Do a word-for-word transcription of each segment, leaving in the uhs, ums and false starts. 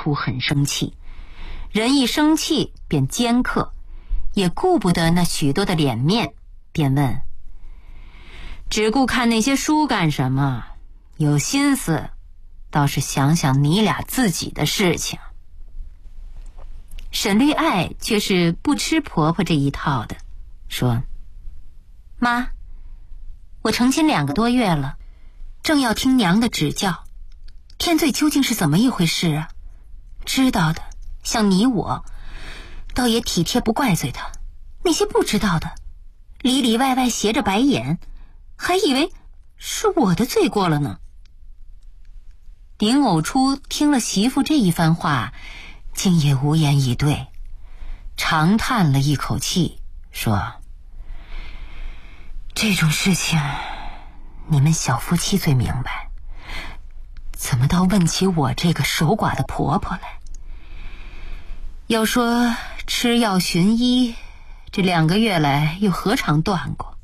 初很生气，人一生气便尖刻，也顾不得那许多的脸面，便问：只顾看那些书干什么？有心思倒是想想你俩自己的事情。沈绿爱却是不吃婆婆这一套的，说：妈，我成亲两个多月了，正要听娘的指教，天罪究竟是怎么一回事啊？知道的像你我，倒也体贴不怪罪他，那些不知道的里里外外斜着白眼，还以为是我的罪过了呢。丁偶初听了媳妇这一番话，竟也无言以对，长叹了一口气，说：这种事情你们小夫妻最明白，怎么倒问起我这个守寡的婆婆来？要说吃药寻医，这两个月来又何尝断过？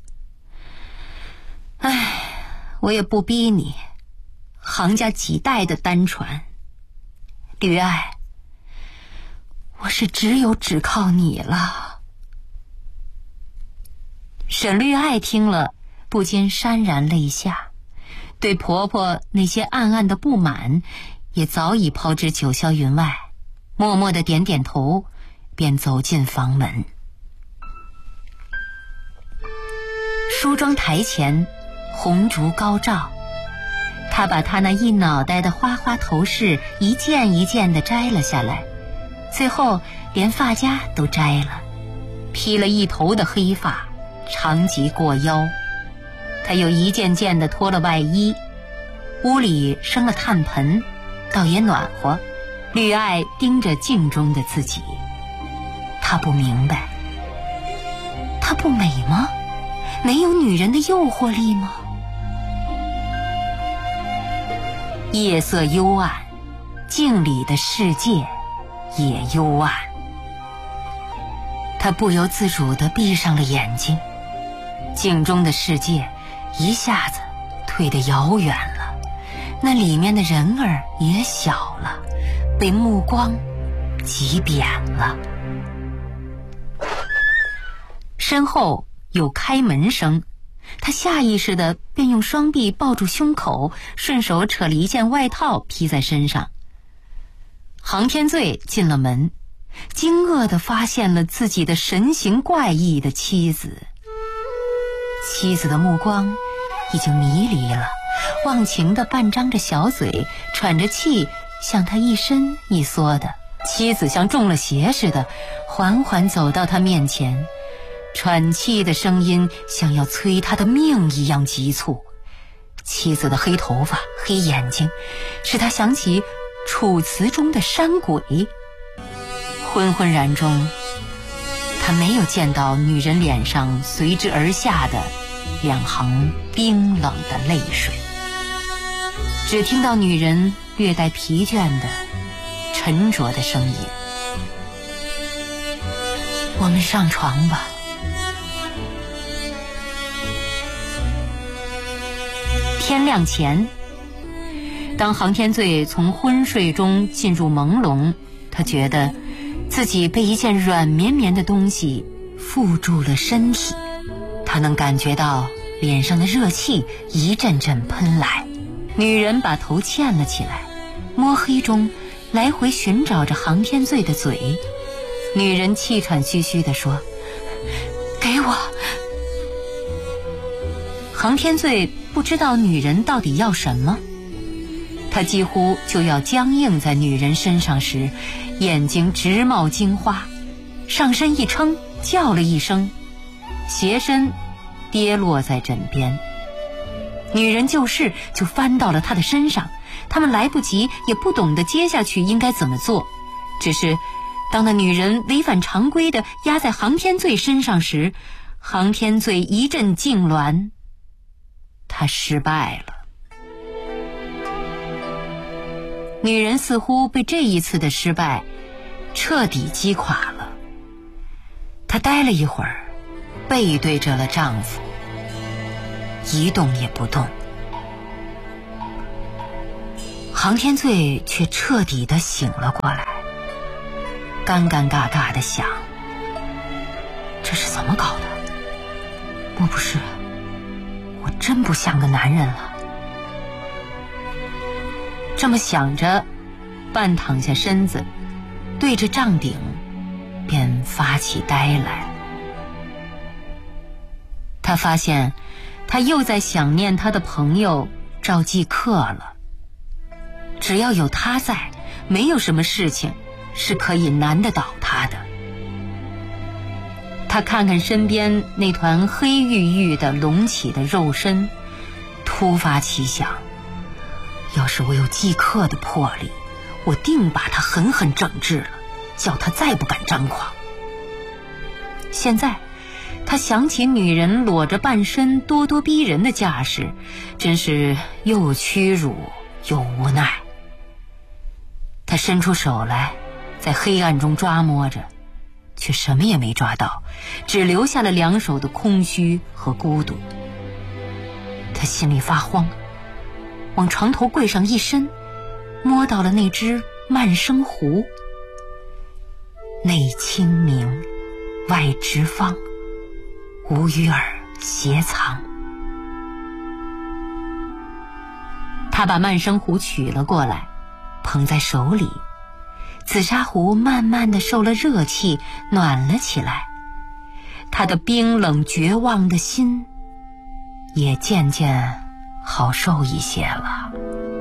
唉，我也不逼你，行家几代的单传。绿爱，我是只有只靠你了。沈绿爱听了，不禁潸然泪下，对婆婆那些暗暗的不满也早已抛之九霄云外，默默地点点头，便走进房门。梳妆台前红烛高照，她把她那一脑袋的花花头饰一件一件地摘了下来，最后连发夹都摘了，披了一头的黑发，长及过腰。她又一件件地脱了外衣，屋里生了炭盆，倒也暖和。绿爱盯着镜中的自己，她不明白，她不美吗？没有女人的诱惑力吗？夜色幽暗，镜里的世界也幽暗。她不由自主地闭上了眼睛，镜中的世界一下子退得遥远了，那里面的人儿也小了，被目光挤扁了。身后有开门声，他下意识地便用双臂抱住胸口，顺手扯了一件外套披在身上。杭天罪进了门，惊愕地发现了自己的神形怪异的妻子。妻子的目光已经迷离了，忘情地半张着小嘴，喘着气，向他一伸一缩的。妻子像中了邪似的，缓缓走到他面前，喘气的声音像要催他的命一样急促。妻子的黑头发、黑眼睛，使他想起楚辞中的山鬼。昏昏然中，他没有见到女人脸上随之而下的两行冰冷的泪水，只听到女人略带疲倦的沉着的声音：我们上床吧。天亮前，当杭天罪从昏睡中进入朦胧，他觉得自己被一件软绵绵的东西附住了身体，他能感觉到脸上的热气一阵阵喷来。女人把头欠了起来，摸黑中来回寻找着杭天罪的嘴。女人气喘吁吁地说：给我。杭天罪不知道女人到底要什么，他几乎就要僵硬在女人身上时，眼睛直冒金花，上身一撑，叫了一声，斜身跌落在枕边。女人就是就翻到了他的身上，他们来不及也不懂得接下去应该怎么做，只是当那女人违反常规的压在杭天罪身上时，杭天罪一阵痉挛，他失败了。女人似乎被这一次的失败彻底击垮了，她呆了一会儿，背对着了丈夫，一动也不动。 航天醉却彻底的醒了过来，尴尴尬尬的想，这是怎么搞的？莫不是我真不像个男人了？这么想着，半躺下身子，对着帐顶便发起呆来。他发现他又在想念他的朋友赵继克了。只要有他在，没有什么事情是可以难得倒他的。他看看身边那团黑郁郁的隆起的肉身，突发奇想，要是我有继克的魄力，我定把他狠狠整治了，叫他再不敢张狂。现在他想起女人裸着半身咄咄逼人的架势，真是又屈辱又无奈。他伸出手来，在黑暗中抓摸着，却什么也没抓到，只留下了两手的空虚和孤独。他心里发慌，往床头柜上一伸，摸到了那只慢生壶，内清明，外直方，无与尔偕藏。他把慢生壶取了过来，捧在手里，紫砂壶慢慢地受了热气，暖了起来。他的冰冷绝望的心也渐渐好受一些了。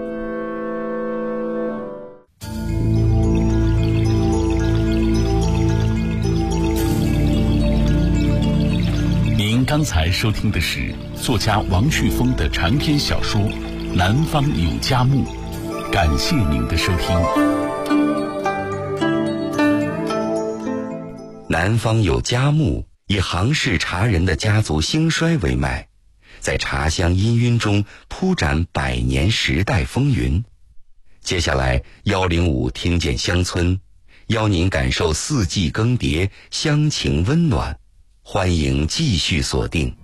您刚才收听的是作家王旭峰的长篇小说《南方有佳木》，感谢您的收听。 南方有佳木以杭氏茶人的家族兴衰为脉，在茶香氤氲中铺展百年时代风云。接下来幺零五听见乡村，邀您感受四季更迭，乡情温暖。欢迎继续锁定。